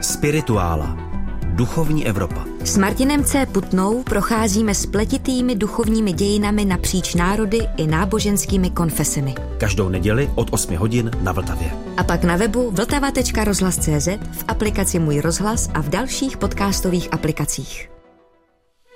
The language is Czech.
Spirituála. Duchovní Evropa. S Martinem C. Putnou procházíme spletitými duchovními dějinami napříč národy i náboženskými konfesemi. Každou neděli od 8 hodin na Vltavě. A pak na webu vltava.rozhlas.cz, v aplikaci Můj rozhlas a v dalších podcastových aplikacích.